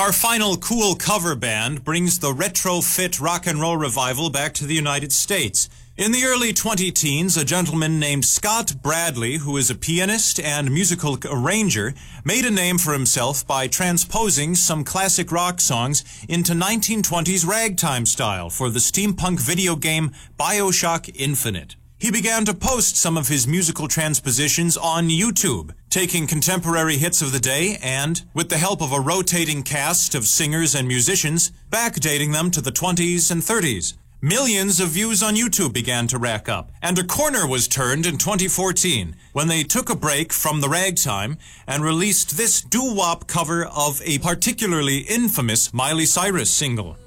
Our final cool cover band brings the retro-fit rock and roll revival back to the United States. In the early 20-teens, a gentleman named Scott Bradley, who is a pianist and musical arranger, made a name for himself by transposing some classic rock songs into 1920s ragtime style for the steampunk video game BioShock Infinite. He began to post some of his musical transpositions on YouTube, taking contemporary hits of the day and, with the help of a rotating cast of singers and musicians, backdating them to the 20s and 30s. Millions of views on YouTube began to rack up, and a corner was turned in 2014 when they took a break from the ragtime and released this doo-wop cover of a particularly infamous Miley Cyrus single.